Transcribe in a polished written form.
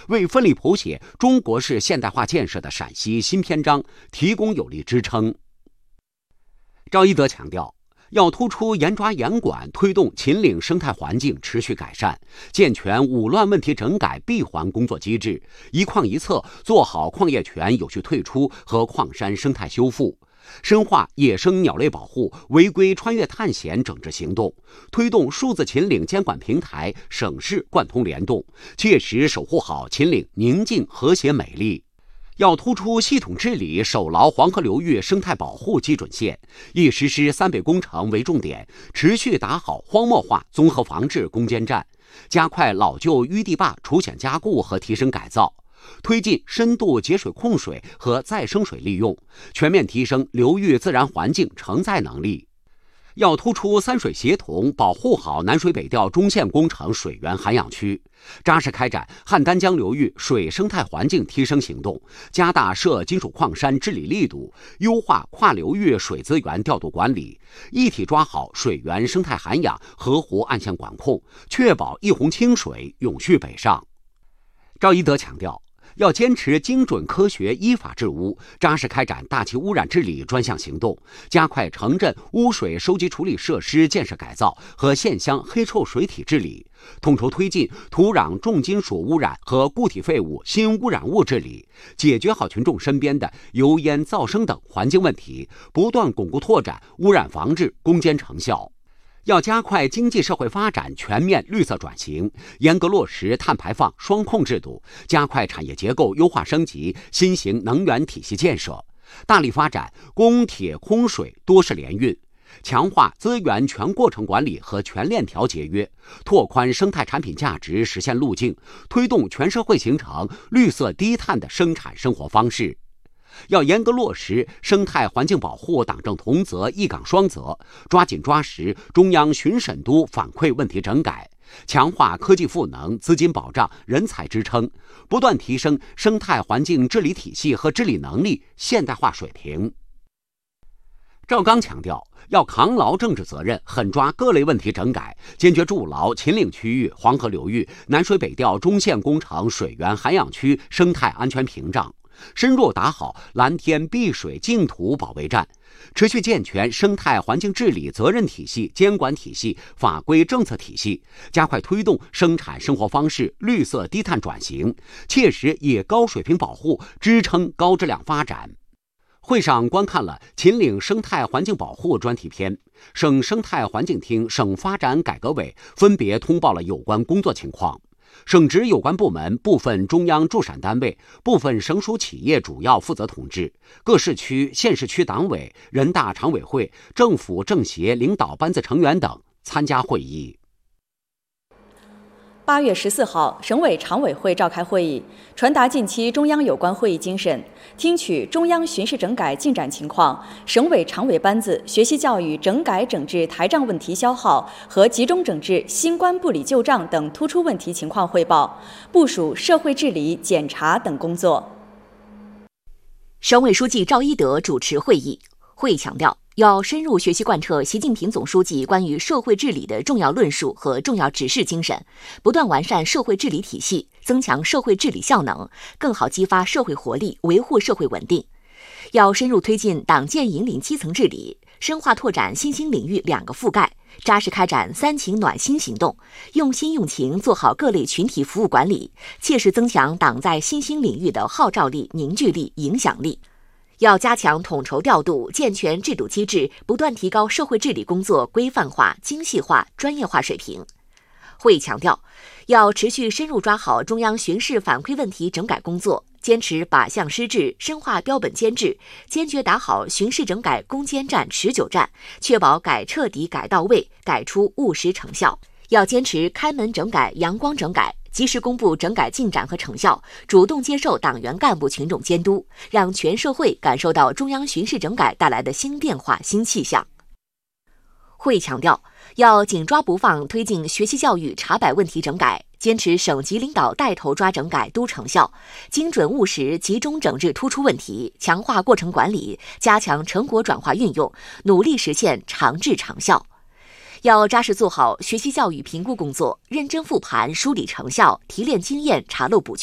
为奋力谱写中国式现代化建设的陕西新篇章提供有力支撑。赵一德强调，要突出严抓严管，推动秦岭生态环境持续改善，健全五乱问题整改闭环工作机制，一矿一策做好矿业权有序退出和矿山生态修复，深化野生鸟类保护、违规穿越探险整治行动，推动数字秦岭监管平台省市贯通联动，切实守护好秦岭宁静和谐美丽。要突出系统治理，守牢黄河流域生态保护基准线，以实施三北工程为重点，持续打好荒漠化综合防治攻坚战，加快老旧淤地坝除险加固和提升改造，推进深度节水控水和再生水利用，全面提升流域自然环境承载能力。要突出三水协同，保护好南水北调中线工程水源涵养区，扎实开展汉丹江流域水生态环境提升行动，加大涉金属矿山治理力度，优化跨流域水资源调度管理，一体抓好水源生态涵养、河湖岸线管控，确保一泓清水永续北上。赵一德强调，要坚持精准科学依法治污，扎实开展大气污染治理专项行动，加快城镇污水收集处理设施建设改造和县乡黑臭水体治理，统筹推进土壤重金属污染和固体废物新污染物治理，解决好群众身边的油烟、噪声等环境问题，不断巩固拓展污染防治攻坚成效。要加快经济社会发展全面绿色转型，严格落实碳排放双控制度，加快产业结构优化升级、新型能源体系建设，大力发展供铁空水多式联运，强化资源全过程管理和全链条节约，拓宽生态产品价值实现路径，推动全社会形成绿色低碳的生产生活方式。要严格落实生态环境保护党政同责一岗双责，抓紧抓实中央巡审督反馈问题整改，强化科技赋能、资金保障、人才支撑，不断提升生态环境治理体系和治理能力现代化水平。赵刚强调，要扛牢政治责任，狠抓各类问题整改，坚决筑牢秦岭区域、黄河流域、南水北调中线工程水源涵养区生态安全屏障，深入打好蓝天碧水净土保卫战，持续健全生态环境治理责任体系、监管体系、法规政策体系，加快推动生产生活方式绿色低碳转型，切实以高水平保护支撑高质量发展。会上观看了秦岭生态环境保护专题片，省生态环境厅、省发展改革委分别通报了有关工作情况。省直有关部门、部分中央驻陕单位、部分省属企业主要负责同志、各市区、县市区党委、人大常委会、政府政协领导班子成员等参加会议。 8月14号，省委常委会召开会议，传达近期中央有关会议精神，听取中央巡视整改进展情况，省委常委班子学习教育整改整治台账问题消耗和集中整治新冠不理旧账等突出问题情况汇报，部署社会治理检查等工作。 省委书记赵一德主持会议，会议强调，要深入学习贯彻习近平总书记关于社会治理的重要论述和重要指示精神，不断完善社会治理体系，增强社会治理效能，更好激发社会活力，维护社会稳定。要深入推进党建引领基层治理，深化拓展新兴领域2个覆盖，扎实开展3情暖心行动，用心用情做好各类群体服务管理，切实增强党在新兴领域的号召力、凝聚力、影响力。要加强统筹调度，健全制度机制，不断提高社会治理工作规范化、精细化、专业化水平。会议强调，要持续深入抓好中央巡视反馈问题整改工作，坚持靶向施治，深化标本监制，坚决打好巡视整改攻坚战持久战，确保改彻底、改到位，改出务实成效。要坚持开门整改、阳光整改，及时公布整改进展和成效，主动接受党员干部群众监督，让全社会感受到中央巡视整改带来的新变化、新气象。会议强调，要紧抓不放推进学习教育查摆问题整改，坚持省级领导带头抓整改督成效，精准务实集中整治突出问题，强化过程管理，加强成果转化运用，努力实现长治长效。要扎实做好学习教育评估工作，认真复盘梳理成效，提炼经验，查漏补缺。